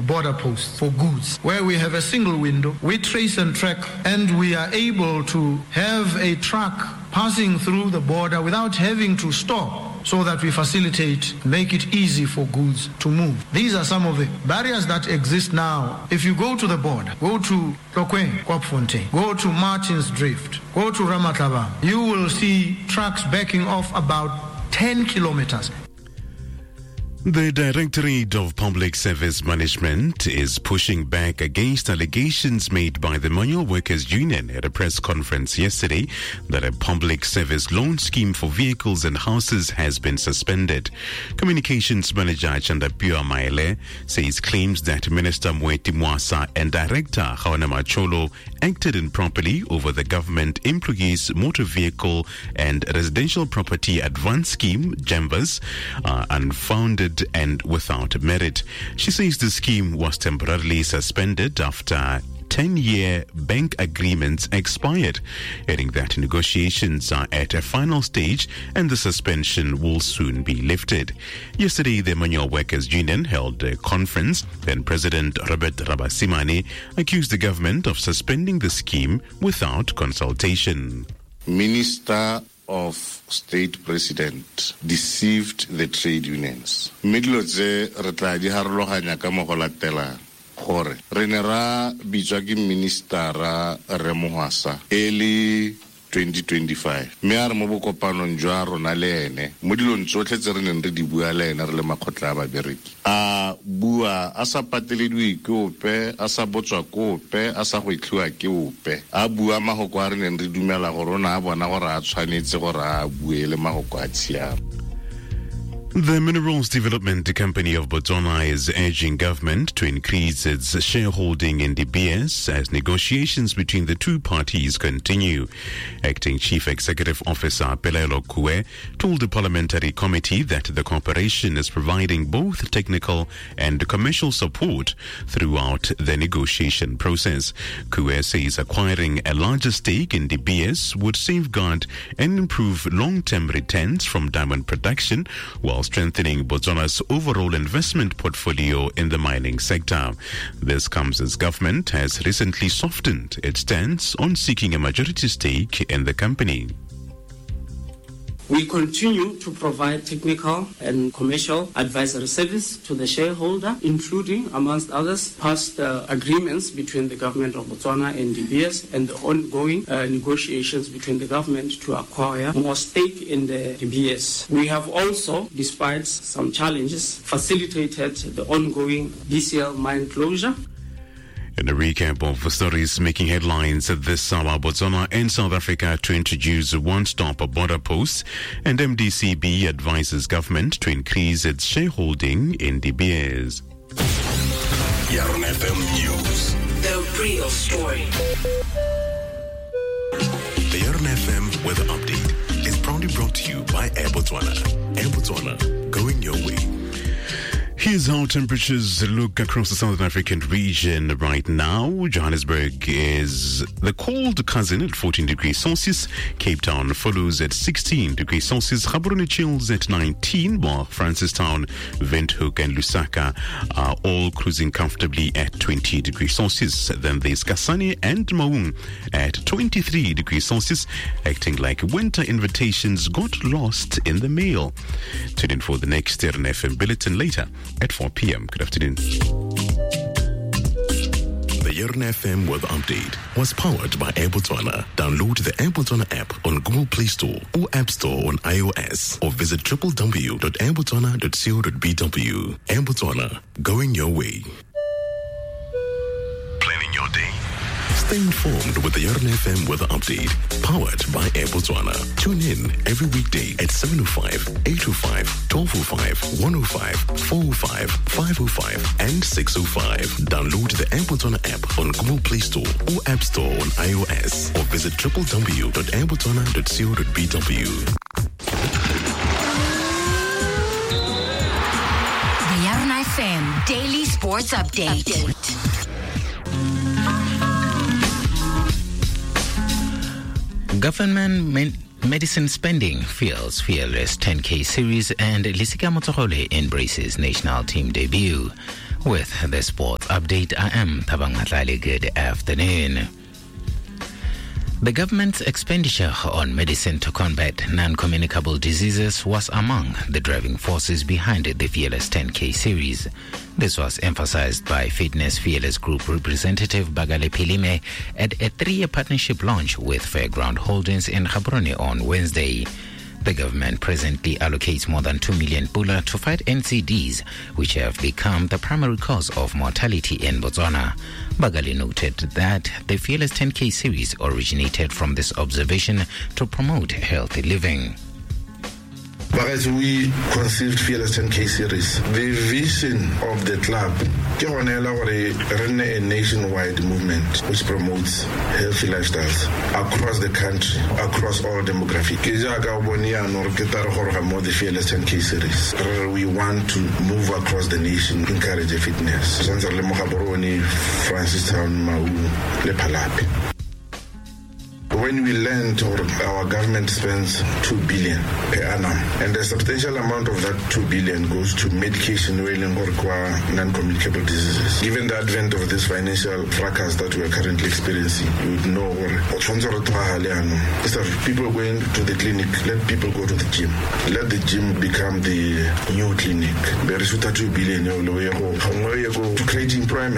border posts for goods, where we have a single window, we trace and track, and we are able to have a truck passing through the border without having to stop, so that we facilitate, make it easy for goods to move. These are some of the barriers that exist now. If you go to the border, go to Tlokwe, Kwapfontein, go to Martin's Drift, go to Ramatlaba, you will see trucks backing off about 10 kilometers. The Directorate of Public Service Management is pushing back against allegations made by the Manual Workers Union at a press conference yesterday that a public service loan scheme for vehicles and houses has been suspended. Communications Manager Chandapua Maele says claims that Minister Moeti Mwasa and Director Khawana Macholo acted improperly over the government employees' motor vehicle and residential property advance scheme, JEMVAS, are unfounded and without merit. She says the scheme was temporarily suspended after 10-year bank agreements expired, adding that negotiations are at a final stage and the suspension will soon be lifted. Yesterday, the Manual Workers Union held a conference, and President Robert Rabasimane accused the government of suspending the scheme without consultation. Minister of State President deceived the trade unions. Midlotse retla di harologanya ka mogolatela gore re ne ra bitswa ke ministera Remohasa early 2025 me a re mo bokopanong jwa rona le ene mo dilong tsotlhe tse re neng re di bua le ene re le makgotla a babereki a bua a sa pateledwe ke ope a sa botswa ke ope a sa go itlhiwa ke ope a bua mahoko a re neng re dumela go rona a bona gore a tshwanetse gore a bue le mahoko a tshiamo. The Minerals Development Company of Botswana is urging government to increase its shareholding in DBS as negotiations between the two parties continue. Acting Chief Executive Officer Pelelo Kue told the Parliamentary Committee that the corporation is providing both technical and commercial support throughout the negotiation process. Kue says acquiring a larger stake in DBS would safeguard and improve long-term returns from diamond production while strengthening Botswana's overall investment portfolio in the mining sector. This comes as government has recently softened its stance on seeking a majority stake in the company. We continue to provide technical and commercial advisory service to the shareholder, including, amongst others, past agreements between the government of Botswana and DBS and the ongoing negotiations between the government to acquire more stake in the DBS. We have also, despite some challenges, facilitated the ongoing BCL mine closure. In a recap of stories making headlines this hour, Botswana and South Africa to introduce one-stop border posts, and MDCB advises government to increase its shareholding in DBS. Yarn FM News. The real story. The Yarn FM Weather Update is proudly brought to you by Air Botswana. Air Botswana, going your way. Here's how temperatures look across the Southern African region right now. Johannesburg is the cold cousin at 14 degrees Celsius. Cape Town follows at 16 degrees Celsius. Gaborone chills at 19, while Francistown, Windhoek and Lusaka are all cruising comfortably at 20 degrees Celsius. Then there's Kasane and Maung at 23 degrees Celsius, acting like winter invitations got lost in the mail. Tune in for the next Yarn FM bulletin later at 4 p.m. Good afternoon. The Yarn FM Weather Update was powered by Air Botswana. Download the Air Botswana app on Google Play Store or App Store on iOS, or visit www.airbotswana.co.bw. Air Botswana, going your way. Planning your day? Stay informed with the Yarn FM Weather Update, powered by Air Botswana. Tune in every weekday at 7:05, 8:05, 12:05, 1:05, 4:05, 5:05, and 6:05. Download the Air Botswana app on Google Play Store or App Store on iOS, or visit www.airbotswana.co.bw. The Yarn FM Daily Sports Update. Government medicine spending fuels fearless 10K series, and Lisika Motsogole embraces national team debut. With the sports update, I am Thabang Matlali. Good afternoon. The government's expenditure on medicine to combat non-communicable diseases was among the driving forces behind the Fearless 10K series. This was emphasized by Fitness Fearless Group representative Bagale Pilime at a 3-year partnership launch with Fairground Holdings in Gaborone on Wednesday. The government presently allocates more than 2 million pula to fight NCDs, which have become the primary cause of mortality in Botswana. Bagale noted that the Fearless 10K series originated from this observation to promote healthy living. But as we conceived Fearless 10K series, the vision of the club is a nationwide movement which promotes healthy lifestyles across the country, across all demographics. The Fearless 10K series, we want to move across the nation, encourage fitness. Francistown, Mau, Lepalapi. When we learned, our government spends 2 billion per annum, and a substantial amount of that 2 billion goes to medication or non-communicable diseases. Given the advent of this financial fracas that we are currently experiencing, you would know instead of people going to the clinic, let people go to the gym. Let the gym become the new clinic. 2 billion to create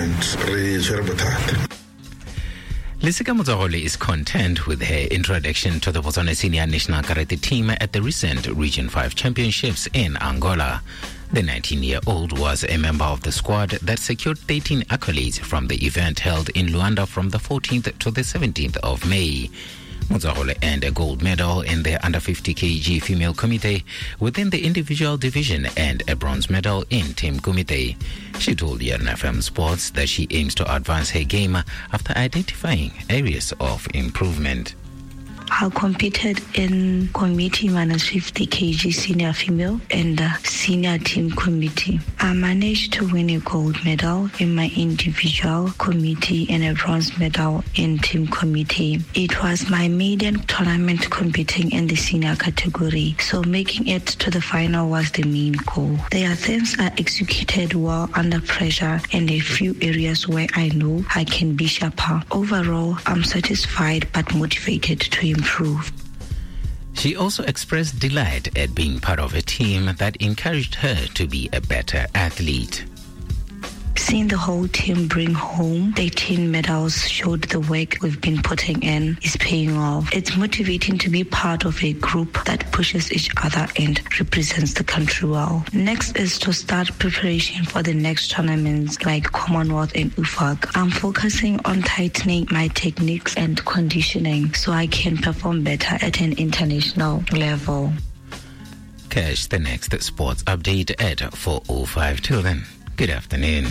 employment. Lesika Motsagole is content with her introduction to the Botswana Senior National Karate team at the recent Region 5 Championships in Angola. The 19-year-old was a member of the squad that secured 13 accolades from the event held in Luanda from the 14th to the 17th of May. Motsagole earned a gold medal in the under 50 kg female committee within the individual division and a bronze medal in team committee. She told YRN-FM Sports that she aims to advance her game after identifying areas of improvement. I competed in committee minus 50 kg senior female and senior team committee. I managed to win a gold medal in my individual committee and a bronze medal in team committee. It was my maiden tournament competing in the senior category, so making it to the final was the main goal. The attempts are executed well under pressure and a few areas where I know I can be sharper. Overall, I'm satisfied but motivated to improve. She also expressed delight at being part of a team that encouraged her to be a better athlete. Seeing the whole team bring home 18 medals showed the work we've been putting in is paying off. It's motivating to be part of a group that pushes each other and represents the country well. Next is to start preparation for the next tournaments like Commonwealth and UFAC. I'm focusing on tightening my techniques and conditioning so I can perform better at an international level. Catch the next sports update at 4:05. Till then, good afternoon.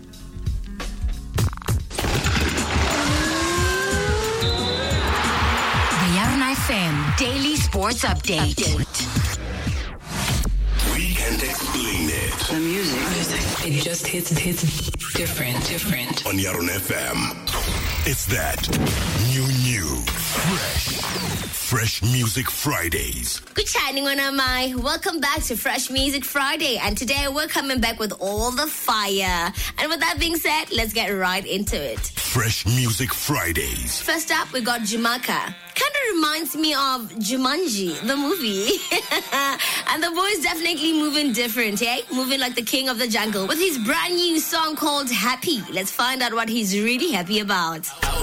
YRN-FM Daily Sports Update. We can't explain it. The music. It just hits different. On YRN-FM, it's that new, Fresh Music Fridays. Good shining one of my. Welcome back to Fresh Music Friday, and today we're coming back with all the fire. And with that being said, let's get right into it. Fresh Music Fridays. First up, we got Jumaka. Kind of reminds me of Jumanji, the movie. And the boy's definitely moving different, eh? Moving like the king of the jungle with his brand new song called Happy. Let's find out what he's really happy about.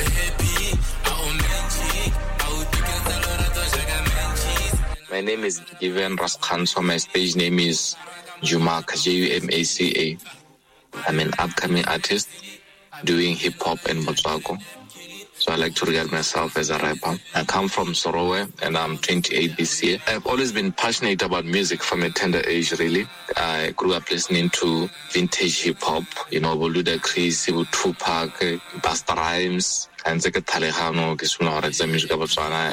My name is Given Raskan, so my stage name is Jumaka, Jumaca. I'm an upcoming artist doing hip-hop in Botswana. So I like to regard myself as a rapper. I come from Sorowe and I'm 28 this year. I've always been passionate about music from a tender age, really. I grew up listening to vintage hip-hop, Boluda Chris, Tupac, Busta Rhymes, and Zeke Talehano, Kisuna, music of Botswana,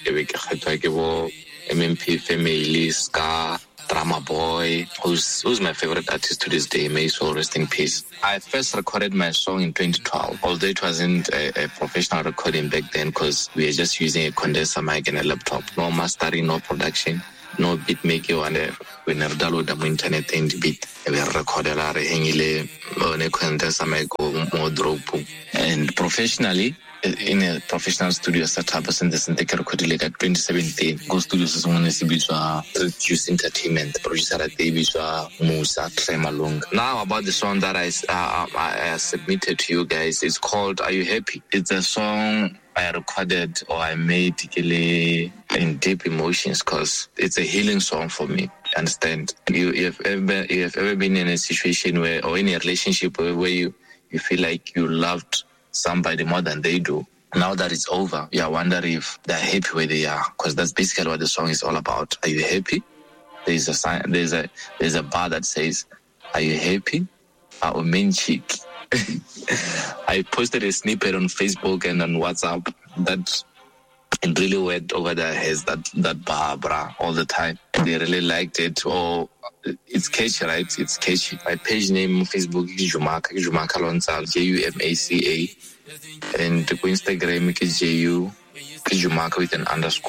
MMP, Family, Ska, Drama Boy, who's my favorite artist to this day. May so rest in peace. I first recorded my song in 2012, although it wasn't a professional recording back then because we were just using a condenser mic and a laptop. No mastering, no production. no beat make you and when I download the internet and the beat we record a hangile on a contest more drop and professionally in a professional studio setup since the Sinteka recorded like 2017 Go Studios is one is Reduce Entertainment producer at David Musa Tremalong. Now about the song that I submitted to you guys, it's called Are You Happy? It's a song I recorded or I made in deep emotions because it's a healing song for me. Understand? You have ever been in a situation where or in a relationship where you feel like you loved somebody more than they do. Now that it's over, you wonder if they're happy where they are, because that's basically what the song is all about. Are you happy? There's a sign. There's a bar that says, "Are you happy?" Our main cheek. I posted a snippet on Facebook and on WhatsApp that it really went over their heads. That bar, brah, all the time. They really liked it. Oh, it's catchy, right? It's catchy. My page name on Facebook is Jumaka Lonzal, Jumaca, and Instagram is Jumaka with an underscore.